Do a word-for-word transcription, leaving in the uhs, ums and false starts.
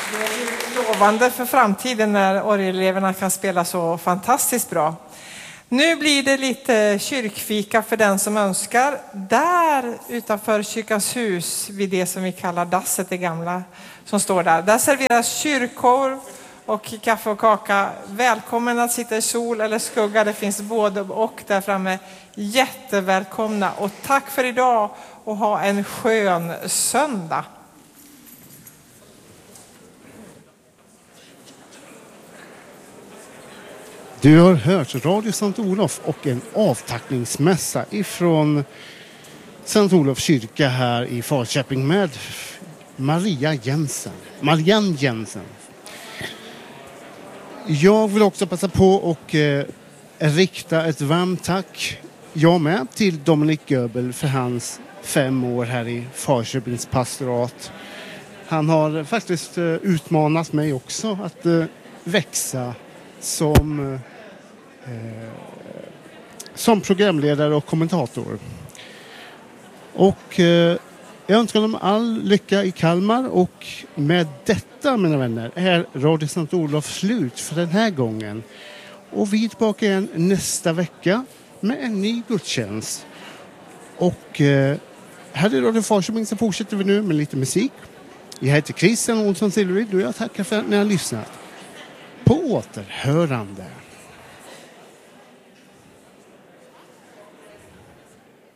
Det är ju lovande för framtiden när orgeleleverna kan spela så fantastiskt bra. Nu blir det lite kyrkfika för den som önskar. Där utanför kyrkans hus, vid det som vi kallar dasset, det gamla som står där. Där serveras kyrkkorv och kaffe och kaka. Välkommen att sitta i sol eller skugga. Det finns både och där framme. Jättevälkomna. Och tack för idag och ha en skön söndag. Du har hört Radio Sankt Olof och en avtackningsmässa ifrån Sankt Olof kyrka här i Falköping med Maria Jensen. Marianne Jensen. Jag vill också passa på och eh, rikta ett varmt tack, jag med, till Dominik Göbel för hans fem år här i Falköpings pastorat. Han har faktiskt eh, utmanat mig också att eh, växa som, eh, som programledare och kommentator. Och eh, jag önskar dem all lycka i Kalmar, och med detta, mina vänner, är Radio Sankt Olof slut för den här gången. Och vi är tillbaka igen nästa vecka med en ny gudstjänst. Och eh, här i Radio Falköping så fortsätter vi nu med lite musik. Jag heter Christian Olsson Silverid och jag tackar för att ni har lyssnat. På återhörande.